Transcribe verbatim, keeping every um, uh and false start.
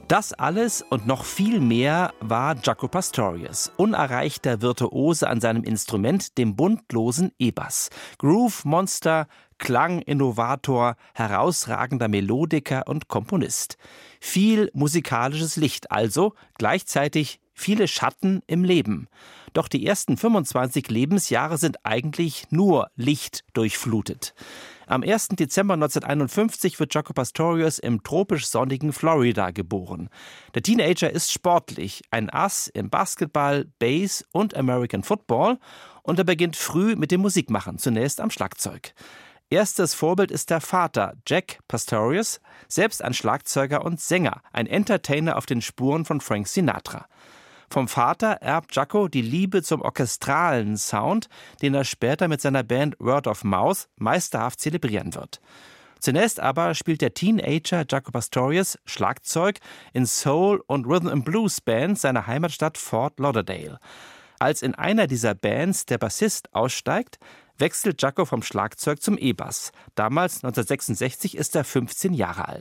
Das alles und noch viel mehr war Jaco Pastorius, unerreichter Virtuose an seinem Instrument, dem buntlosen E-Bass. Groove-Monster, Klanginnovator, herausragender Melodiker und Komponist. Viel musikalisches Licht also, gleichzeitig viele Schatten im Leben. Doch die ersten fünfundzwanzig Lebensjahre sind eigentlich nur Licht durchflutet. Am ersten Dezember neunzehnhunderteinundfünfzig wird Jaco Pastorius im tropisch sonnigen Florida geboren. Der Teenager ist sportlich, ein Ass im Basketball, Bass und American Football, und er beginnt früh mit dem Musikmachen, zunächst am Schlagzeug. Erstes Vorbild ist der Vater, Jack Pastorius, selbst ein Schlagzeuger und Sänger, ein Entertainer auf den Spuren von Frank Sinatra. Vom Vater erbt Jaco die Liebe zum orchestralen Sound, den er später mit seiner Band Word of Mouth meisterhaft zelebrieren wird. Zunächst aber spielt der Teenager Jaco Pastorius Schlagzeug in Soul- und Rhythm-and-Blues-Bands seiner Heimatstadt Fort Lauderdale. Als in einer dieser Bands der Bassist aussteigt, wechselt Jaco vom Schlagzeug zum E-Bass. Damals, neunzehnhundertsechsundsechzig, ist er fünfzehn Jahre alt.